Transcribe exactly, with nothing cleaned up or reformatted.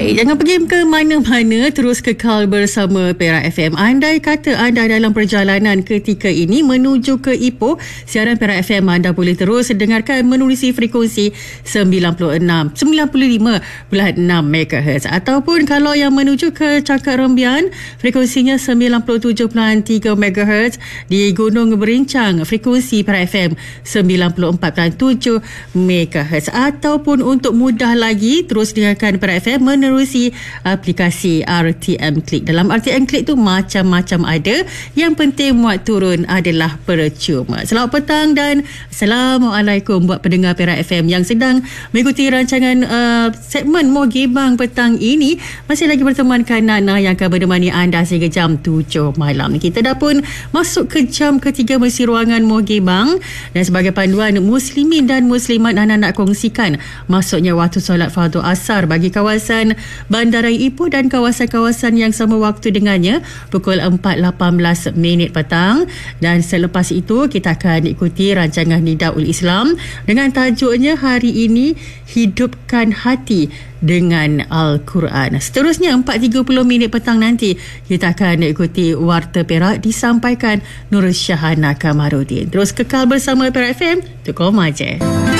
Baik, jangan pergi ke mana-mana, terus kekal bersama Perak F M. Andai kata anda dalam perjalanan ketika ini menuju ke Ipoh, siaran Perak F M anda boleh terus dengarkan menerusi frekuensi sembilan puluh enam, sembilan puluh lima perpuluhan enam megahertz. Ataupun kalau yang menuju ke Cakak Rembian, frekuensinya sembilan puluh tujuh perpuluhan tiga megahertz. Di Gunung Berincang, frekuensi Perak F M sembilan puluh empat perpuluhan tujuh megahertz. Ataupun untuk mudah lagi, terus dengarkan Perak F M menerusi aplikasi R T M Click. Dalam R T M Click tu macam-macam ada. Yang penting muat turun adalah percuma. Selamat petang dan Assalamualaikum buat pendengar Perak F M yang sedang mengikuti rancangan uh, segmen Mohgibang petang ini. Masih lagi bertemankan Nana yang akan menemani anda sehingga jam tujuh malam. Kita dah pun masuk ke jam ketiga mesti ruangan Mohgibang. Dan sebagai panduan muslimin dan muslimat, Nana nak kongsikan masuknya waktu solat fardu asar bagi kawasan Bandaraya Ipoh dan kawasan-kawasan yang sama waktu dengannya pukul empat lapan belas minit petang. Dan selepas itu kita akan ikuti rancangan Nidaul Islam dengan tajuknya hari ini Hidupkan Hati dengan Al-Quran. Seterusnya empat tiga puluh minit petang nanti kita akan ikuti Warta Perak disampaikan Nur Syahana Kamarudin. Terus kekal bersama Perak F M, tukar je.